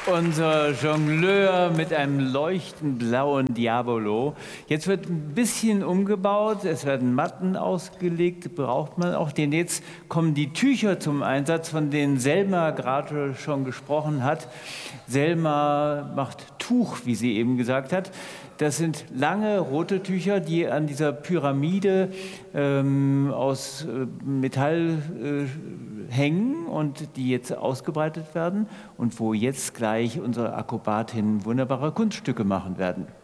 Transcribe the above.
unser Jongleur mit einem leuchtend blauen Diavolo. Jetzt wird ein bisschen umgebaut, es werden Matten ausgelegt, braucht man auch. Denn jetzt kommen die Tücher zum Einsatz, von denen Selma gerade schon gesprochen hat. Selma macht Tuch, wie sie eben gesagt hat. Das sind lange rote Tücher, die an dieser Pyramide aus Metall hängen und die jetzt ausgebreitet werden und wo jetzt gleich unsere Akrobatinnen wunderbare Kunststücke machen werden.